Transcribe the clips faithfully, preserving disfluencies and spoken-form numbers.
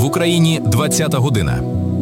В Україні двадцята година.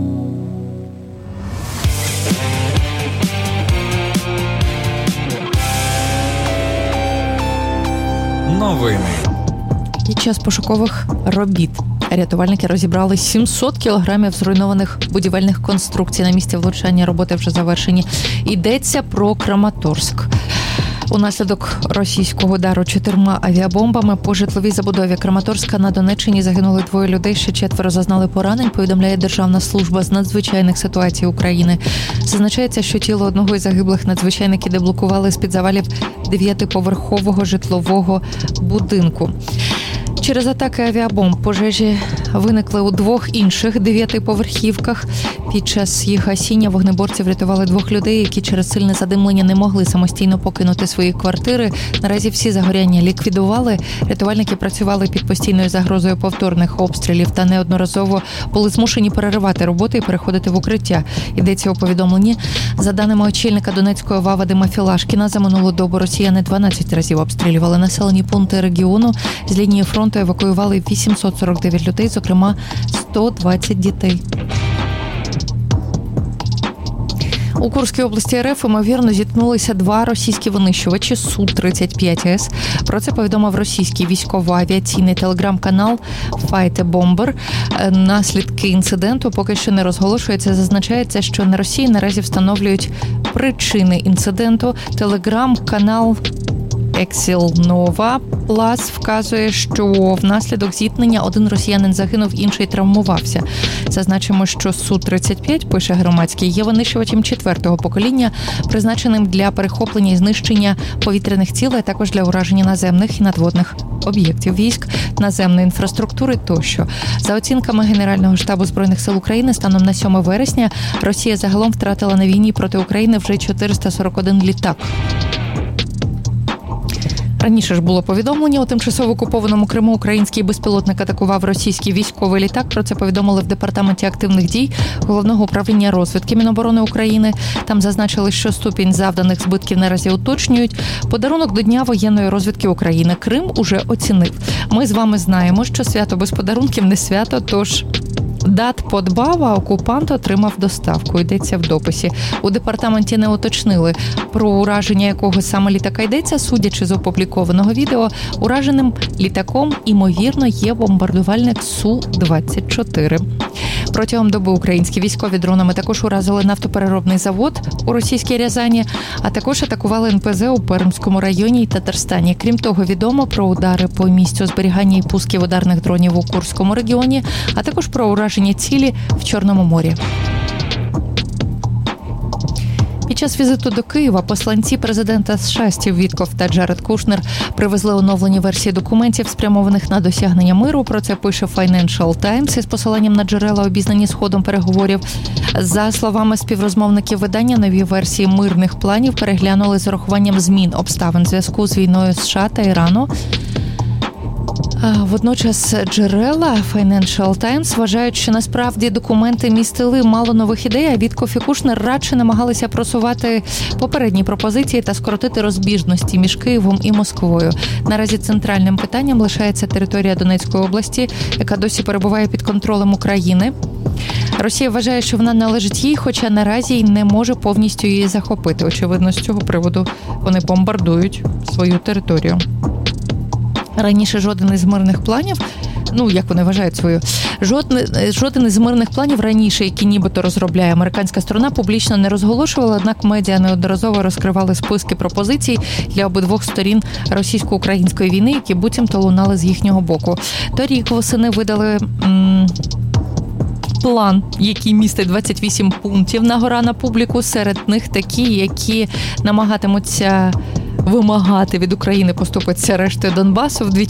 Новини. Під час пошукових робіт рятувальники розібрали сімсот кілограмів зруйнованих будівельних конструкцій. На місці влучання роботи вже завершені. Йдеться про Краматорськ. Унаслідок російського удару чотирма авіабомбами по житловій забудові Краматорська на Донеччині загинули двоє людей, ще четверо зазнали поранень, повідомляє Державна служба з надзвичайних ситуацій України. Зазначається, що тіло одного із загиблих надзвичайники деблокували з-під завалів дев'ятиповерхового житлового будинку. Через атаки авіабомб пожежі виникли у двох інших дев'ятиповерхівках. Під час їх гасіння вогнеборці врятували двох людей, які через сильне задимлення не могли самостійно покинути свої квартири. Наразі всі загоряння ліквідували. Рятувальники працювали під постійною загрозою повторних обстрілів та неодноразово були змушені переривати роботи і переходити в укриття. Йдеться у повідомленні. За даними очільника Донецької ОВА Вадима Філашкіна, за минулу добу росіяни дванадцять разів обстрілювали населені пункти регіону. З лінії фронту евакуювали вісімсот сорок дев'ять людей, зокрема сто двадцять дітей. У Курській області РФ, ймовірно, зіткнулися два російські винищувачі Су тридцять п'ять С. Про це повідомив російський військово-авіаційний телеграм-канал Fight a Bomber. Наслідки інциденту поки що не розголошується. Зазначається, що на Росії наразі встановлюють причини інциденту. Телеграм-канал Exil Nova Plus вказує, що внаслідок зіткнення один росіянин загинув, інший травмувався. Зазначимо, що Су тридцять п'ять, пише громадський, є винищувачем четвертого покоління, призначеним для перехоплення і знищення повітряних цілей, а також для ураження наземних і надводних об'єктів військ, наземної інфраструктури тощо. За оцінками Генерального штабу Збройних сил України, станом на сьоме вересня Росія загалом втратила на війні проти України вже чотириста сорок один літак. Раніше ж було повідомлення, у тимчасово окупованому Криму український безпілотник атакував російський військовий літак. Про це повідомили в Департаменті активних дій Головного управління розвідки Міноборони України. Там зазначили, що ступінь завданих збитків наразі уточнюють. Подарунок до Дня воєнної розвідки України Крим уже оцінив. Ми з вами знаємо, що свято без подарунків не свято, тож дат подбав, а окупант отримав доставку. Йдеться в дописі. У департаменті не уточнили, про ураження якого саме літака йдеться. Судячи з опублікованого відео, ураженим літаком, імовірно, є бомбардувальник Су двадцять чотири. Протягом доби українські військові дронами також уразили нафтопереробний завод у російській Рязані, а також атакували ен пе зе у Пермському районі і Татарстані. Крім того, відомо про удари по місцю зберігання і пусків ударних дронів у Курському регіоні, а також про ураження цілі в Чорному морі. Під час візиту до Києва посланці президента США Стів Віткоф та Джаред Кушнер привезли оновлені версії документів, спрямованих на досягнення миру. Про це пише Financial Times із посиланням на джерела, обізнані з ходом переговорів. За словами співрозмовників видання, нові версії мирних планів переглянули з урахуванням змін обставин в зв'язку з війною США та Ірану. Водночас джерела Financial Times вважають, що насправді документи містили мало нових ідей, а Віткоф і Кушнер радше намагалися просувати попередні пропозиції та скоротити розбіжності між Києвом і Москвою. Наразі центральним питанням лишається територія Донецької області, яка досі перебуває під контролем України. Росія вважає, що вона належить їй, хоча наразі й не може повністю її захопити. Очевидно, з цього приводу вони бомбардують свою територію. Раніше жоден із мирних планів, ну, як вони вважають свою, жоден, жоден із мирних планів раніше, які нібито розробляє американська сторона, публічно не розголошувала, однак медіа неодноразово розкривали списки пропозицій для обидвох сторін російсько-української війни, які буцімто лунали з їхнього боку. Торік восени видали м- план, який містить двадцять вісім пунктів на гора на публіку, серед них такі, які намагатимуться вимагати від України поступитися рештою Донбасу вдвічі